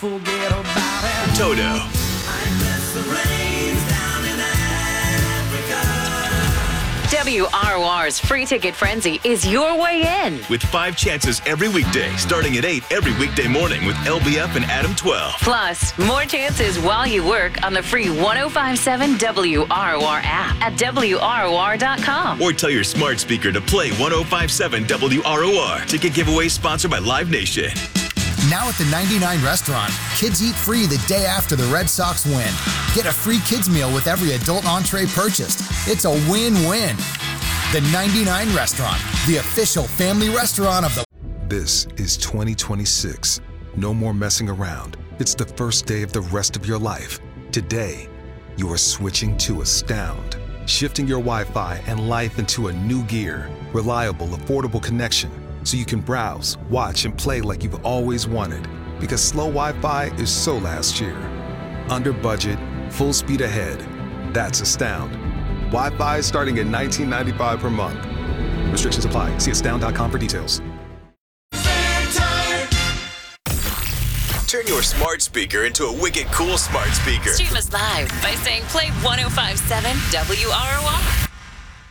forget about it. Toto. Unless the rain's down in Africa. WROR's Free Ticket Frenzy is your way in. With 5 chances every weekday, starting at 8 every weekday morning with LBF and Adam 12. Plus, more chances while you work on the free 1057 WROR app at WROR.com. Or tell your smart speaker to play 1057 WROR. Ticket giveaway sponsored by Live Nation. Now at the 99 Restaurant, kids eat free the day after the Red Sox win. Get a free kids meal with every adult entree purchased. It's a win-win. The 99 Restaurant, the official family restaurant of the... This is 2026. No more messing around. It's the first day of the rest of your life. Today, you are switching to Astound, shifting your Wi-Fi and life into a new gear. Reliable, affordable connection, so you can browse, watch, and play like you've always wanted. Because slow Wi-Fi is so last year. Under budget, full speed ahead. That's Astound. Wi-Fi starting at $19.95 per month. Restrictions apply. See astound.com for details. Turn your smart speaker into a wicked cool smart speaker. Stream us live by saying play 1057 WROR.